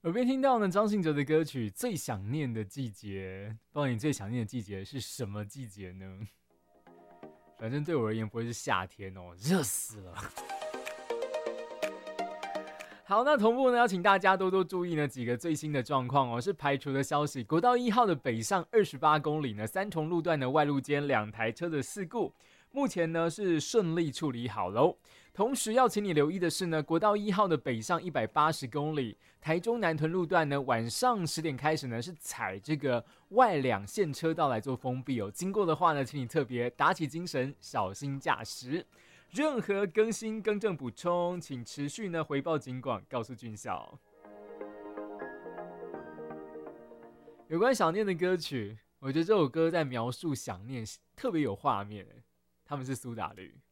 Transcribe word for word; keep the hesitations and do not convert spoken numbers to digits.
耳边听到呢张信哲的歌曲《最想念的季节》，不知道你最想念的季节是什么季节呢？反正对我而言不会是夏天哦，热死了。好，那同步呢，要请大家多多注意呢几个最新的状况哦。是排除的消息，国道一号的北上二十八公里呢，三重路段的外路间两台车的事故，目前呢是顺利处理好喽。同时要请你留意的是呢，国道一号的北上一百八十公里，台中南屯路段呢，晚上十点开始呢是采这个外两线车道来做封闭哦。经过的话呢，请你特别打起精神，小心驾驶。任何更新、更正、补充，请持续呢回报警广，告诉军校。有关想念的歌曲，我觉得这首歌在描述想念特别有画面。他们是苏打绿。